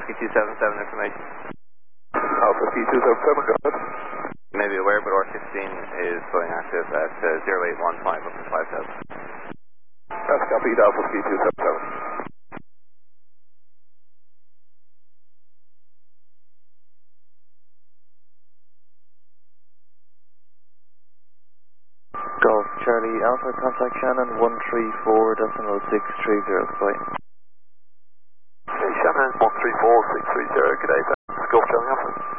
Ski 277 information. Alpha Ski 277, go ahead. You may be aware, but R16 is flowing active at 0815 up to 5000. That's copied, Alpha Ski 277. Golf Charlie Alpha, contact Shannon 134.630, goodbye. Hey, Shannon 134.630, good day, Golf Charlie Alpha.